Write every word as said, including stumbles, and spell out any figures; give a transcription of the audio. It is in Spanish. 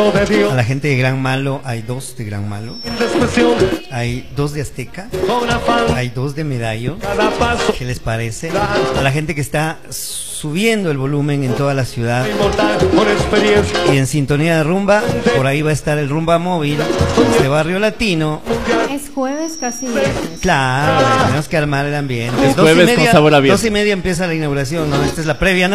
A la gente de Gran Malo, hay dos de Gran Malo, hay dos de Azteca, hay dos de Medallo. ¿Qué les parece? A la gente que está subiendo el volumen en toda la ciudad y en sintonía de rumba, por ahí va a estar el Rumba Móvil de Barrio Latino. Es jueves, casi viernes. Claro, tenemos que armar el ambiente. Es jueves con sabor a viernes. Dos y media empieza la inauguración, ¿no? Esta es la previa, ¿no?